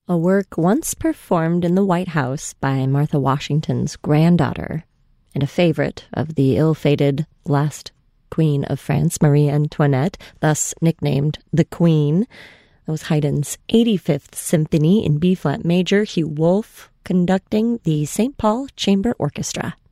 a work once performed in the White House by Martha Washington's granddaughter and a favorite of the ill-fated last Queen of France, Marie Antoinette, thus nicknamed the Queen. That was Haydn's 85th Symphony in B-flat major, Hugh Wolf conducting the St. Paul Chamber Orchestra.